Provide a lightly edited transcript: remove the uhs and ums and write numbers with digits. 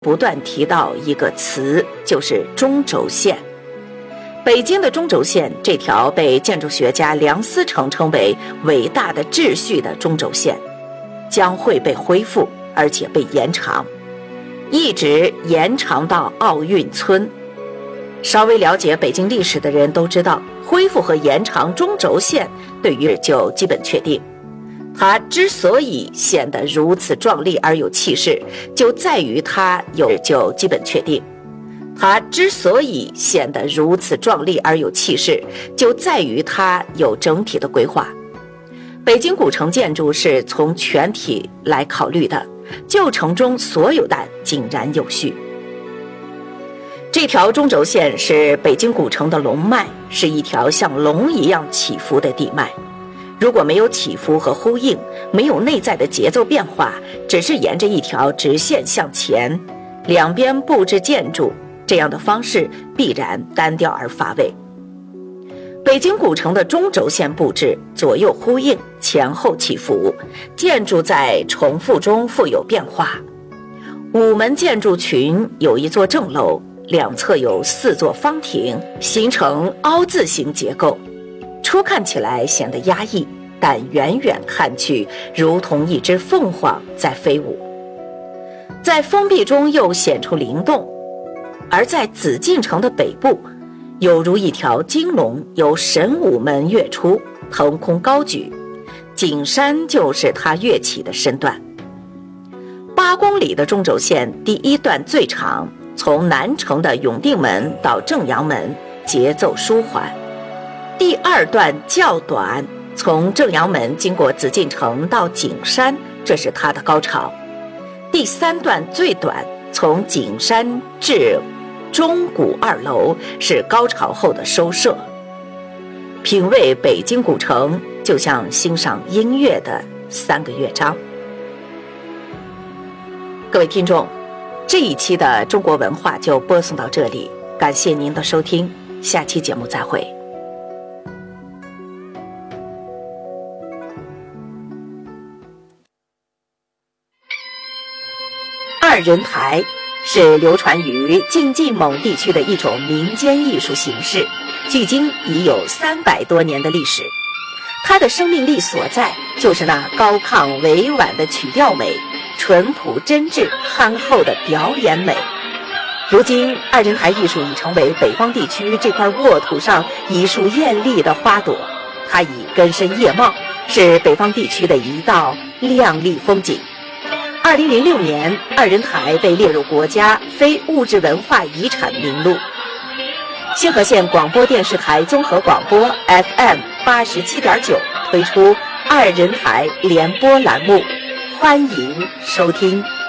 不断提到一个词，就是中轴线。北京的中轴线这条被建筑学家梁思成称为伟大的秩序的中轴线，将会被恢复，而且被延长，一直延长到奥运村。稍微了解北京历史的人都知道，恢复和延长中轴线对于就基本确定。它之所以显得如此壮丽而有气势，就在于它有就基本确定。它之所以显得如此壮丽而有气势，就在于它有整体的规划。北京古城建筑是从全体来考虑的，旧城中所有的井然有序。这条中轴线是北京古城的龙脉，是一条像龙一样起伏的地脉。如果没有起伏和呼应，没有内在的节奏变化，只是沿着一条直线向前，两边布置建筑，这样的方式必然单调而乏味。北京古城的中轴线布置左右呼应，前后起伏，建筑在重复中富有变化。午门建筑群有一座正楼，两侧有4座方亭，形成凹字形结构，初看起来显得压抑，但远远看去如同一只凤凰在飞舞。在封闭中又显出灵动，而在紫禁城的北部，有如一条金龙由神武门跃出，腾空高举，景山就是它跃起的身段。8公里的中轴线第一段最长，从南城的永定门到正阳门，节奏舒缓。第二段较短，从正阳门经过紫禁城到景山，这是它的高潮。第三段最短，从景山至钟鼓2楼，是高潮后的收摄。品味北京古城，就像欣赏音乐的3个乐章。各位听众，这一期的中国文化就播送到这里，感谢您的收听，下期节目再会。2人台是流传于晋冀蒙地区的一种民间艺术形式，距今已有300多年的历史。它的生命力所在，就是那高亢委婉的曲调美，淳朴真挚憨厚的表演美。如今2人台艺术已成为北方地区这块沃土上一束艳丽的花朵，它已根深叶茂，是北方地区的一道亮丽风景。2006年2人台被列入国家非物质文化遗产名录。兴和县广播电视台综合广播 FM 87.9推出2人台联播栏目，欢迎收听。